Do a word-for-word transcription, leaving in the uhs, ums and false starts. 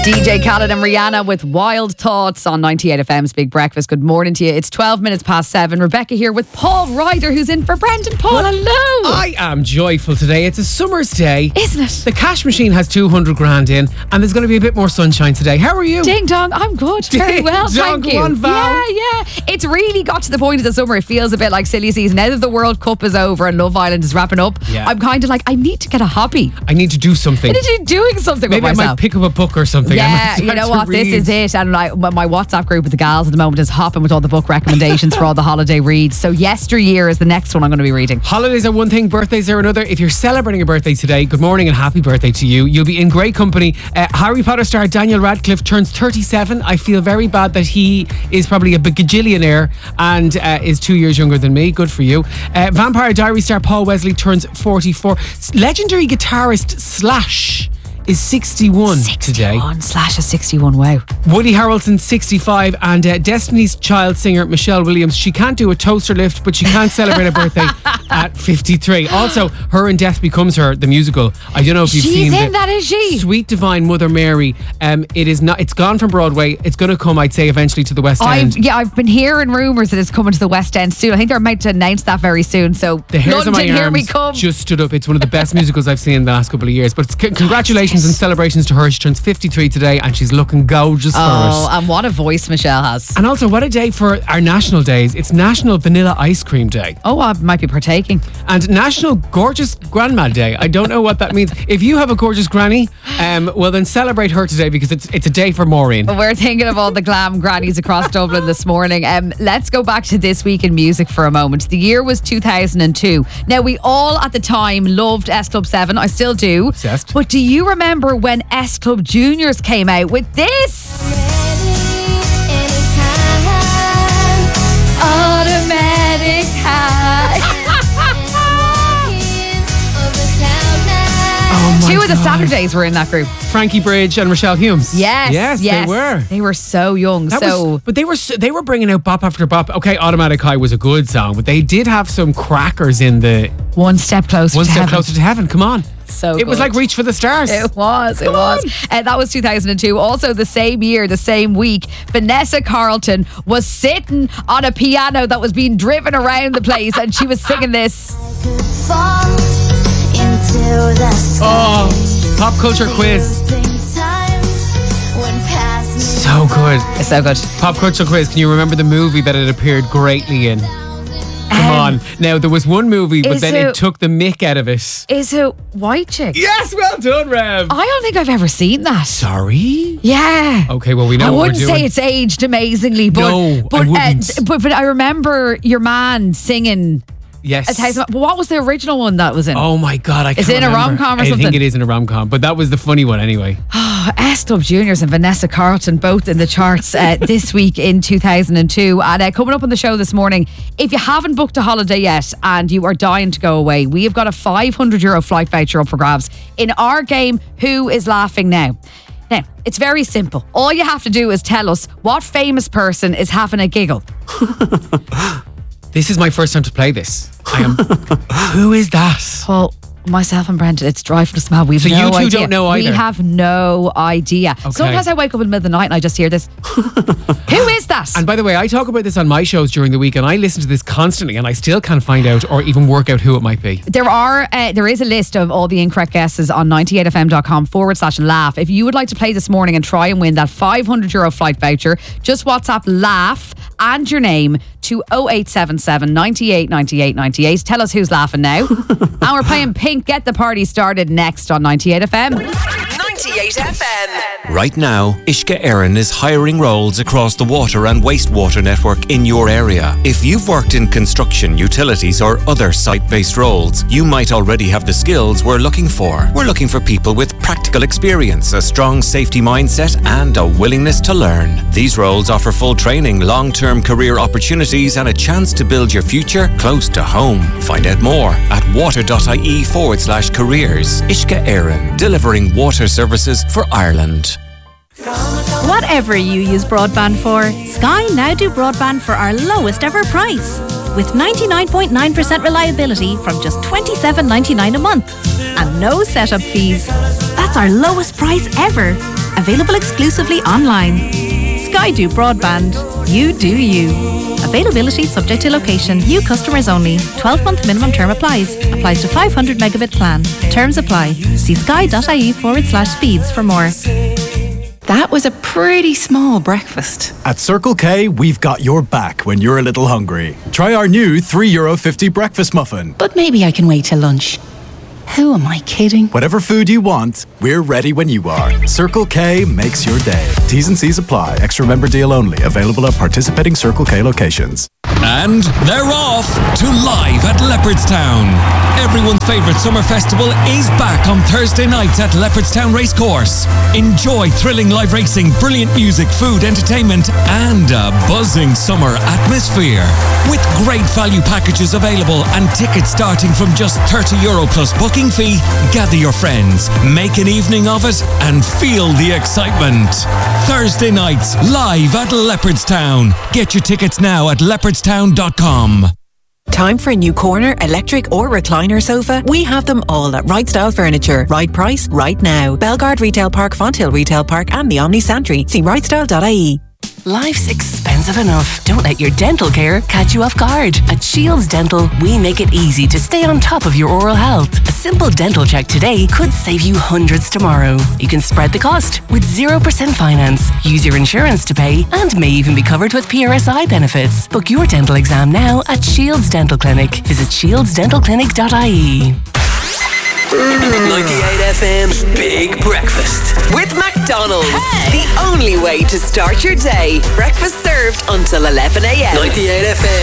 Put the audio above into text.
D J Khaled and Rihanna with Wild Thoughts on ninety-eight F M's Big Breakfast. Good morning to you. It's twelve minutes past seven. Rebecca here with Paul Ryder, who's in for Brendan. Paul, well, hello. I am joyful today. It's a summer's day. Isn't it? The cash machine has two hundred grand in, and there's going to be a bit more sunshine today. How are you? Ding dong. I'm good. Very Ding well, dong, thank you. One, Val. Yeah, yeah. It's really got to the point of the summer. It feels a bit like silly season. Now that the World Cup is over and Love Island is wrapping up, Yeah. I'm kind of like, I need to get a hobby. I need to do something. I need to be doing something Maybe with I myself. might pick up a book or something. I Yeah, might start you know to what? This read. is it. And like my WhatsApp group with the gals at the moment is hopping with all the book recommendations for all the holiday reads. So Yesteryear is the next one I'm going to be reading. Holidays are one thing, birthdays are another. If you're celebrating a birthday today, good morning and happy birthday to you. You'll be in great company. Uh, Harry Potter star Daniel Radcliffe turns thirty-seven. I feel very bad that he is probably a bajillionaire and uh, is two years younger than me. Good for you. Uh, Vampire Diaries star Paul Wesley turns forty-four. Legendary guitarist Slash is sixty-one, today. sixty-one slash a sixty-one, wow. Woody Harrelson, sixty-five, and uh, Destiny's Child singer Michelle Williams. She can't do a toaster lift, but she can celebrate a birthday at fifty-three. Also, Her and Death Becomes Her, the musical. I don't know if you've She's seen in the that, is she? Sweet Divine Mother Mary. Um, it is not. It's gone from Broadway. It's going to come, I'd say, eventually to the West End. I've, yeah, I've been hearing rumours that it's coming to the West End soon. I think they're meant to announce that very soon. So, The hairs London, on my here we arms come. just stood up. It's one of the best musicals I've seen in the last couple of years. But it's, c- congratulations and celebrations to her. She turns fifty-three today and she's looking gorgeous Oh, for it. and what a voice Michelle has. And also, what a day for our national days. It's National Vanilla Ice Cream Day Oh, I might be partaking. and National Gorgeous Grandma Day. I don't know what that means. If you have a gorgeous granny, um, well then celebrate her today because it's it's a day for Maureen. We're thinking of all the glam grannies across Dublin this morning. Um, let's go back to this week in music for a moment. The year was two thousand two. Now, we all at the time loved S Club seven. I still do. Obsessed. But do you remember when S Club Juniors came out with this? Automatic high. Oh my Two of the God. Saturdays were in that group. Frankie Bridge and Rochelle Humes. Yes, yes, yes. they were. They were so young. That so was, but they were s- they were bringing out bop after bop. Okay, Automatic High was a good song, but they did have some crackers in the one step closer One to Step heaven. Closer to Heaven. Come on. So It was good. like Reach for the Stars. It was, it Come was. on. Uh, that was two thousand two. Also, the same year, the same week, Vanessa Carlton was sitting on a piano that was being driven around the place and she was singing this. Oh, pop culture quiz. So good. It's so good. Pop culture quiz. Can you remember the movie that it appeared greatly in? Come Um, on. Now, there was one movie, but is then it- it took the mick out of it. Is it White Chick? Yes, well done, Rev. I don't think I've ever seen that. Sorry? Yeah. Okay, well, we know I what we're wouldn't doing. say it's aged amazingly, but No, I but, wouldn't. Uh, but but I remember your man singing Yes. a thousand. But what was the original one that was in? Oh my God, I can't Is it in a remember. rom-com or I something? think it is in a rom-com, but that was the funny one anyway. S Club Juniors and Vanessa Carlton both in the charts uh, this week in two thousand two. And uh, coming up on the show this morning, if you haven't booked a holiday yet and you are dying to go away, we have got a five hundred euro flight voucher up for grabs in our game, Who is Laughing Now? Now, it's very simple. All you have to do is tell us what famous person is having a giggle. This is my first time to play this. I am. Who is that? Well, myself and Brendan, it's driving us mad. We've So no you two idea. don't know either? We have no idea. Sometimes I wake up in the middle of the night and I just hear this. Who is that? And by the way, I talk about this on my shows during the week, and I listen to this constantly, and I still can't find out or even work out who it might be. There are uh, there is a list of all the incorrect guesses on ninety-eight f m dot com forward slash laugh. If you would like to play this morning and try and win that five hundred euro flight voucher, just WhatsApp laugh and your name to oh eight seven seven, ninety-eight, ninety-eight, ninety-eight. Tell us who's laughing now. And we're playing Pink, Get the Party Started next on ninety-eight F M. ninety-eight F M. Right now, Ishka Erin is hiring roles across the water and wastewater network in your area. If you've worked in construction, utilities or other site-based roles, you might already have the skills we're looking for. We're looking for people with practical experience, a strong safety mindset and a willingness to learn. These roles offer full training, long-term career opportunities and a chance to build your future close to home. Find out more at water.ie forward slash careers. Ishka Erin, delivering water services for Ireland. Whatever you use broadband for, Sky now do broadband for our lowest ever price. With ninety-nine point nine percent reliability from just twenty-seven ninety-nine a month. And no setup fees. That's our lowest price ever. Available exclusively online. Skydo Broadband. You do you. Availability subject to location. New customers only. twelve month minimum term applies. Applies to five hundred megabit plan. Terms apply. See sky.ie forward slash speeds for more. That was a pretty small breakfast. At Circle K, we've got your back when you're a little hungry. Try our new three euro fifty breakfast muffin. But maybe I can wait till lunch. Who am I kidding? Whatever food you want, we're ready when you are. Circle K makes your day. T's and C's apply. Extra member deal only. Available at participating Circle K locations. And they're off to Live at Leopardstown. Everyone's favourite summer festival is back on Thursday nights at Leopardstown Racecourse. Enjoy thrilling live racing, brilliant music, food, entertainment and a buzzing summer atmosphere. With great value packages available and tickets starting from just thirty euro plus booking fee, gather your friends, make an evening of it and feel the excitement. Thursday nights, live at Leopardstown. Get your tickets now at leopardstown dot com. Time for a new corner, electric or recliner sofa? We have them all at Right Style Furniture. Right price, right now. Belgard Retail Park, Fonthill Retail Park and the Omni Santry. See right style dot I E. Life's expensive enough. Don't let your dental care catch you off guard. At Shields Dental, we make it easy to stay on top of your oral health. A simple dental check today could save you hundreds tomorrow. You can spread the cost with zero percent finance, use your insurance to pay, and may even be covered with P R S I benefits. Book your dental exam now at Shields Dental Clinic. Visit shields dental clinic dot I E. ninety-eight F M's Big Breakfast with McDonald's. Hey. The only way to start your day. Breakfast served until eleven a.m. ninety-eight F M.